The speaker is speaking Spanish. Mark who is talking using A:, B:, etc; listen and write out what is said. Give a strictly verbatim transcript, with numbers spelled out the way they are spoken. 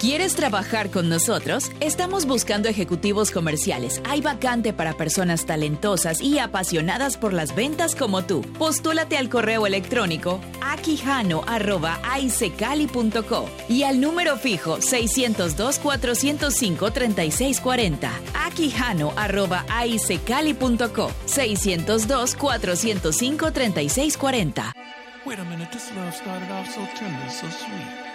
A: ¿Quieres trabajar con nosotros? Estamos buscando ejecutivos comerciales. Hay vacante para personas talentosas y apasionadas por las ventas como tú. Postúlate al correo electrónico aquijano arroba aicecali punto co y al número fijo seiscientos dos, cuatrocientos cinco, treinta y seis cuarenta. aquijano arroba aicecali punto co seiscientos dos, cuatrocientos cinco, treinta y seis cuarenta.
B: Wait a minute, this love started off so tender, so sweet.